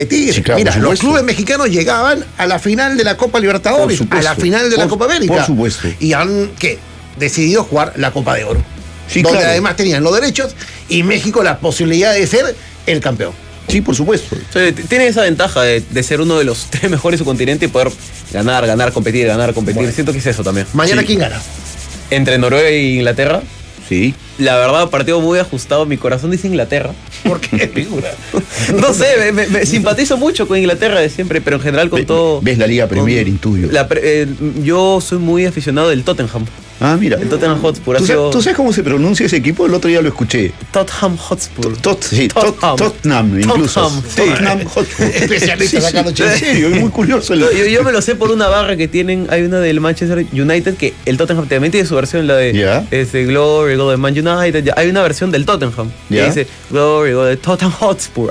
Tigre. Sí, claro, Mira, por los supuesto. clubes mexicanos llegaban a la final de la Copa Libertadores, Por a supuesto. la final de la Copa América. Por supuesto. Y han, decidido jugar la Copa de Oro. Sí, donde claro. además tenían los derechos y México la posibilidad de ser el campeón. Sí, por supuesto. O sea, tiene esa ventaja de ser uno de los 3 mejores de su continente y poder ganar, competir. Bueno. Siento que es eso también. Mañana, Sí. ¿quién gana? Entre Noruega e Inglaterra, Sí. la verdad, partido muy ajustado. Mi corazón dice Inglaterra. ¿Por qué, figura? No sé, me simpatizo mucho con Inglaterra de siempre, pero en general con todo. Ves la Liga Premier, intuyo. Yo soy muy aficionado del Tottenham. Ah, mira. El Tottenham Hotspur ha ¿Tú sido. sabes cómo se pronuncia ese equipo? El otro día lo escuché. Tottenham Hotspur. Tottenham, incluso. Tottenham, sí. Tottenham Hotspur. Especialista Sí, sacando en chistes. serio, es muy curioso. Yo me lo sé por una barra que tienen. Hay una del Manchester United que el Tottenham también tiene su versión, la de Ya. Glory, Go de Man United. Hay una versión del Tottenham que Ya. dice Glory, Go de Tottenham Hotspur.